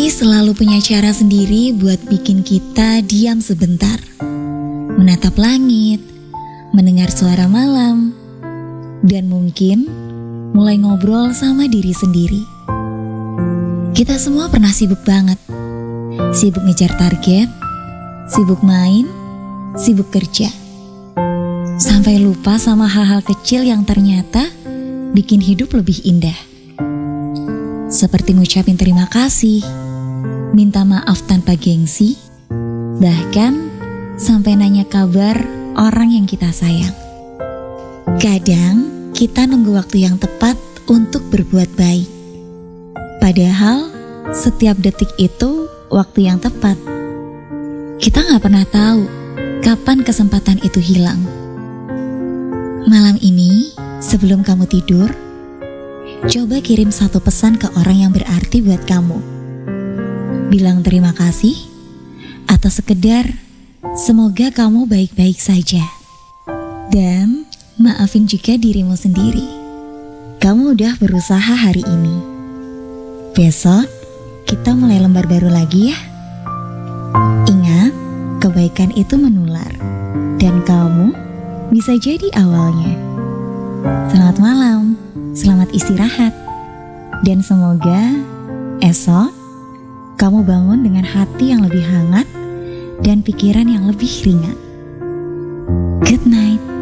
Hati selalu punya cara sendiri buat bikin kita diam sebentar, menatap langit, mendengar suara malam, dan mungkin mulai ngobrol sama diri sendiri. Kita semua pernah sibuk banget, sibuk ngejar target, sibuk main, sibuk kerja, sampai lupa sama hal-hal kecil yang ternyata bikin hidup lebih indah. Seperti ngucapin terima kasih, minta maaf tanpa gengsi, bahkan sampai nanya kabar orang yang kita sayang. Kadang kita nunggu waktu yang tepat untuk berbuat baik, padahal setiap detik itu waktu yang tepat. Kita gak pernah tahu kapan kesempatan itu hilang. Malam ini, sebelum kamu tidur, coba kirim satu pesan ke orang yang berarti buat kamu. Bilang terima kasih, atau sekedar semoga kamu baik-baik saja. Dan maafin juga dirimu sendiri. Kamu udah berusaha hari ini. Besok kita mulai lembar baru lagi ya. Ingat, kebaikan itu menular, dan kamu bisa jadi awalnya. Selamat malam, selamat istirahat, dan semoga esok kamu bangun dengan hati yang lebih hangat dan pikiran yang lebih ringan. Good night.